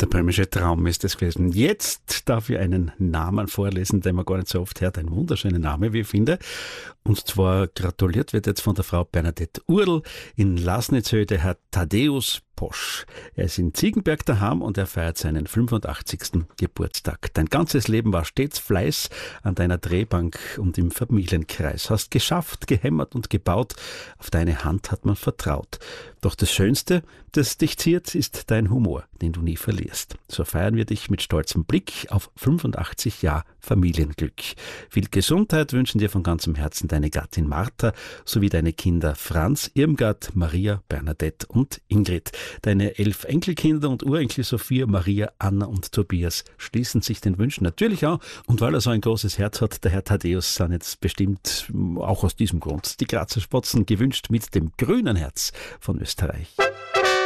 Der böhmische Traum ist es gewesen. Jetzt darf ich einen Namen vorlesen, den man gar nicht so oft hört. Ein wunderschöner Name, wie ich finde. Und zwar gratuliert wird jetzt von der Frau Bernadette Url in Lasnitzhöhe der Herr Thaddäus Posch. Er ist in Ziegenberg daheim und er feiert seinen 85. Geburtstag. Dein ganzes Leben war stets Fleiß an deiner Drehbank und im Familienkreis. Hast geschafft, gehämmert und gebaut. Auf deine Hand hat man vertraut. Doch das Schönste, das dich ziert, ist dein Humor, den du nie verlierst. So feiern wir dich mit stolzem Blick auf 85 Jahre Familienglück. Viel Gesundheit wünschen dir von ganzem Herzen deine Gattin Martha sowie deine Kinder Franz, Irmgard, Maria, Bernadette und Ingrid. Deine 11 Enkelkinder und Urenkel Sophia, Maria, Anna und Tobias schließen sich den Wünschen natürlich an. Und weil er so ein großes Herz hat, der Herr Thaddäus, sind jetzt bestimmt auch aus diesem Grund die Grazer Spatzen gewünscht mit dem grünen Herz von Österreich.